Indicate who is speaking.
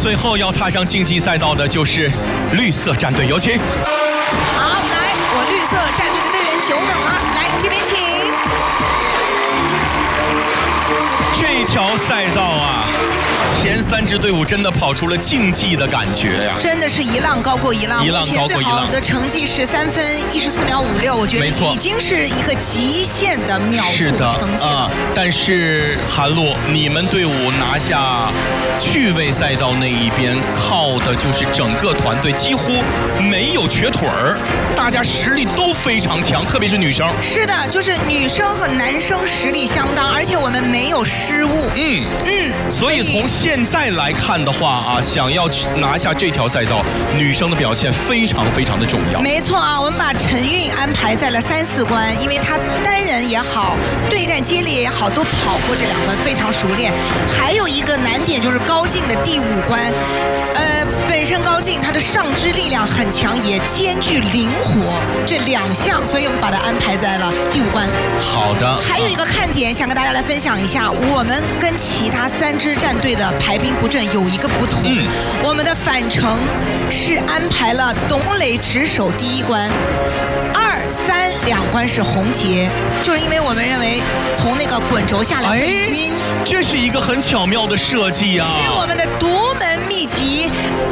Speaker 1: 最后要踏上竞技赛道的就是绿色战队，有请。
Speaker 2: 好，来，我绿色战队的队员久等了，来这边请。
Speaker 1: 这条赛道啊，前3支队伍真的跑出了竞技的感觉呀，
Speaker 2: 真的是一浪高过一浪。
Speaker 1: 一浪高过一浪。
Speaker 2: 最好的成绩13分14秒56，我觉得已经是一个极限的秒数成绩了。
Speaker 1: 但是韩露，你们队伍拿下趣味赛道那一边，靠的就是整个团队几乎没有瘸腿儿，大家实力都非常强，特别是女生。
Speaker 2: 是的，就是女生和男生实力相当，而且我们没有失误。
Speaker 1: 所以从现在来看的话啊，想要拿下这条赛道，女生的表现非常非常的重要。
Speaker 2: 没错啊，我们把陈韵安排在了3、4关，因为她单人也好，对战接力也好，都跑过这2关，非常熟练。还有一个难点就是高进的第5关，本身高进她的上肢力量很强，也兼具灵活这2项，所以我们把它安排在了第5关。
Speaker 1: 好的。
Speaker 2: 还有一个看点，想跟大家来分享一下，我们跟其他3支战队的排兵布阵有一个不同。我们的返程是安排了董磊值守第1关，2、3两关是洪杰，就是因为我们认为从那个滚轴下来会晕，
Speaker 1: 这是一个很巧妙的设计啊，
Speaker 2: 是我们的独门秘籍。